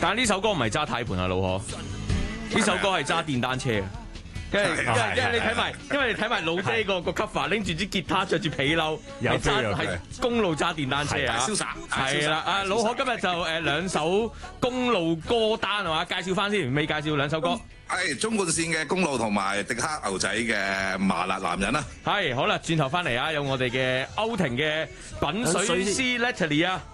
但係呢首歌唔係揸軚盤啊，老何，呢首歌係揸電單車啊。因為你睇埋，因為你睇埋老姐個 cover， 拎住支吉他，着住皮褸，係公路揸電單車啊！ 瀟灑係啦，啊老何今日就兩首公路歌單係嘛？介紹翻先，未介紹兩首歌。 係中半線嘅公路同埋迪克牛仔嘅麻辣男人啦。 係好啦，轉頭翻嚟啊，有我哋嘅歐庭嘅品水師 Natalie 啊。